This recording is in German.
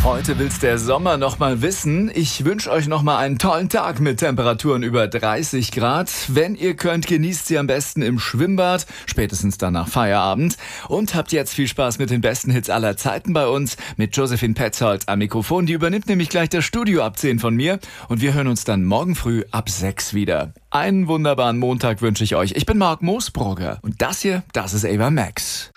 Heute will's der Sommer noch mal wissen. Ich wünsche euch noch mal einen tollen Tag mit Temperaturen über 30 Grad. Wenn ihr könnt, genießt sie am besten im Schwimmbad, spätestens dann nach Feierabend. Und habt jetzt viel Spaß mit den besten Hits aller Zeiten bei uns, mit Josephine Petzold am Mikrofon. Die übernimmt nämlich gleich das Studio ab 10 von mir. Und wir hören uns dann morgen früh ab 6 wieder. Einen wunderbaren Montag wünsche ich euch. Ich bin Marc Moosbrugger und das hier, das ist Ava Max.